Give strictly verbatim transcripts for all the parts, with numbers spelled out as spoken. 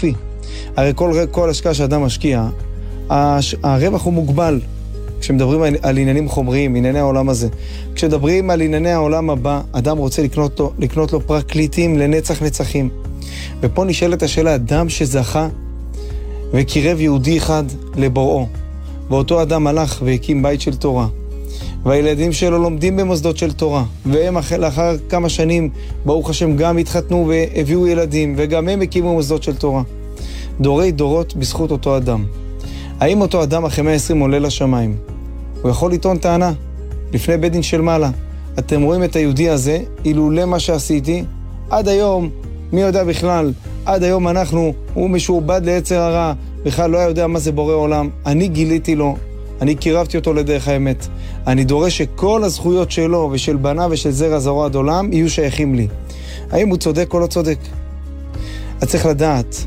אינסופי. הרי כל, כל השקעה שאדם משקיע, הש, הרווח הוא מוגבל. כשמדברים על, על עניינים חומריים, ענייני העולם הזה. כשמדברים על ענייני העולם הבא, אדם רוצה לקנות לו, לקנות לו פרקליטים לנצח נצחים. ופה נשאלת השאלה, אדם שזכה וקירב יהודי אחד לבוראו, ואותו אדם הלך והקים בית של תורה, והילדים שלו לומדים במוסדות של תורה, והם לאחר כמה שנים, ברוך השם, גם התחתנו והביאו ילדים, וגם הם הקימו מוסדות של תורה. דורי דורות בזכות אותו אדם. האם אותו אדם אחרי מאה ועשרים עולה לשמיים? הוא יכול לטעון טענה לפני בית דין של מעלה. אתם רואים את היהודי הזה, אילולא מה שעשיתי, עד היום, מי יודע בכלל, עד היום אנחנו, הוא משועבד ליצר הרע, בכלל לא יודע מה זה בורא עולם. אני גיליתי לו, אני קירבתי אותו לדרך האמת. אני דורש שכל הזכויות שלו ושל בנה ושל זרע זרוע עד עולם יהיו שייכים לי. האם הוא צודק או לא צודק? אז צריך לדעת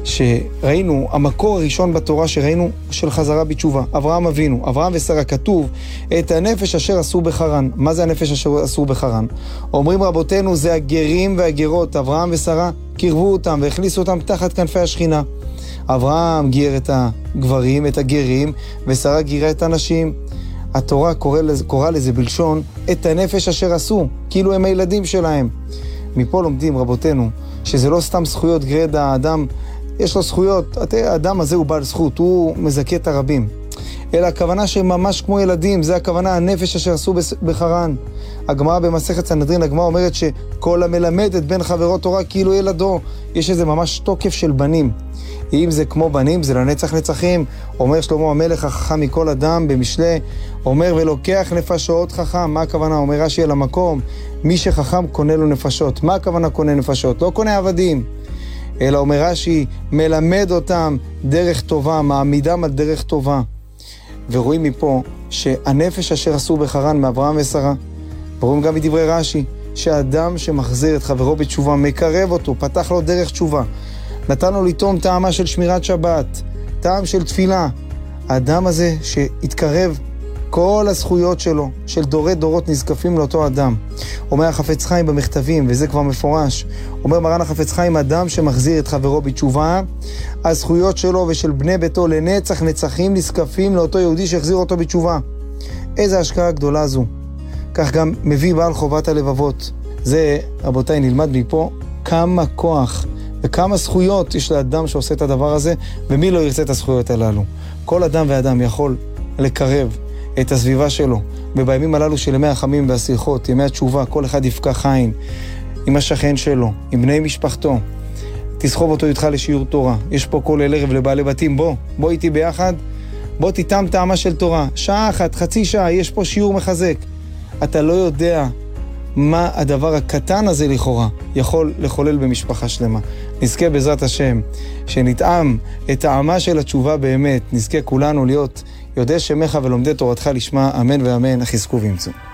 שראינו, המקור הראשון בתורה שראינו של חזרה בתשובה, אברהם אבינו, אברהם ושרה, כתוב את הנפש אשר עשו בחרן. מה זה הנפש אשר עשו בחרן? אומרים רבותינו, זה הגרים והגרות, אברהם ושרה קירבו אותם והכניסו אותם תחת כנפי השכינה. אברהם גיר את הגברים, את הגרים, ושרה גירה את הנשים. התורה קורא לזה, קורא לזה בלשון את הנפש אשר עשו, כאילו הם הילדים שלהם. מפה לומדים רבותינו שזה לא סתם זכויות גרידא, האדם יש לו זכויות, האדם הזה הוא בעל זכות, הוא מזכה את הרבים. אלא הכוונה שהם ממש כמו ילדים, זה הכוונה הנפש אשר עשו בחרן. הגמרא במסכת סנהדרין, הגמרא אומרת שכל המלמד את בן חברו תורה כאילו ילדו, יש איזה ממש תוקף של בנים. אם זה כמו בנים, זה לנצח נצחים. אומר שלמה המלך החכם מכל אדם במשלי, אומר ולוקח נפשות חכם. מה הכוונה? אומר רש"י על המקום, מי שחכם קונה לו נפשות. מה הכוונה קונה נפשות? לא קונה עבדים. אלא אומר רש"י, מלמד אותם דרך טובה, מעמידם על דרך טובה. ורואים מפה שהנפש אשר עשו בחרן מאברהם ושרה, ורואים גם מדברי רש"י, שהאדם שמחזיר את חברו בתשובה, מקרב אותו, פתח לו דרך תשובה, נתן לו לטעום טעמה של שמירת שבת, טעם של תפילה. האדם הזה שהתקרב, כל הזכויות שלו, של דורי דורות נזקפים לאותו אדם. אומר החפץ חיים במכתבים, וזה כבר מפורש, אומר מרן החפץ חיים, אדם שמחזיר את חברו בתשובה, הזכויות שלו ושל בני ביתו לנצח נצחים נזקפים לאותו יהודי שהחזיר אותו בתשובה. איזה השקעה גדולה זו. כך גם מביא בעל חובת הלבבות. זה, רבותיי, נלמד מפה כמה כוח וכמה זכויות יש לאדם שעושה את הדבר הזה, ומי לא ירצה את הזכויות הללו. כל אדם ואדם יכול לקרב את הסביבה שלו, ובימים הללו של ימי החמים והשיחות, ימי התשובה, כל אחד יפקח עין עם השכן שלו, עם בני משפחתו, תסחוב אותו איתך לשיעור תורה. יש פה כל ערב לבעלי בתים, בוא, בוא איתי ביחד, בוא תיתם טעמה של תורה, שעה אחת, חצי שעה, יש פה שיעור מחזק. אתה לא יודע מה הדבר הקטן הזה לכאורה יכול לחולל במשפחה שלמה. נזכה בעזרת השם שנטעם את טעמה של התשובה באמת, נזכה כולנו להיות יודעי שמך ולומדי תורתך לשמה, אמן ואמן, חזקו ואמצו.